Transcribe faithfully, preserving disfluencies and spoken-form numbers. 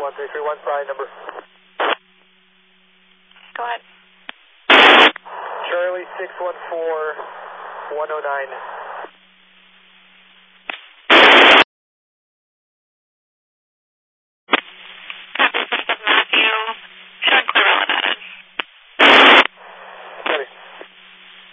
one three three one, pride number. Go ahead. Charlie six one four one oh nine.